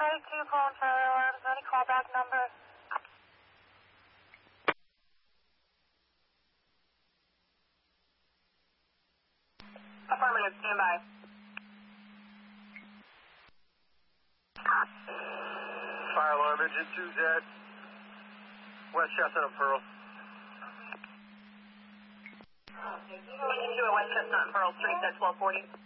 92 calling fire alarm. Is there any callback number? Affirmative, stand by. Fire alarm, engine 2Z. West Chestnut and Pearl. Engine 2 at West Chestnut and Pearl Street, that's 1240.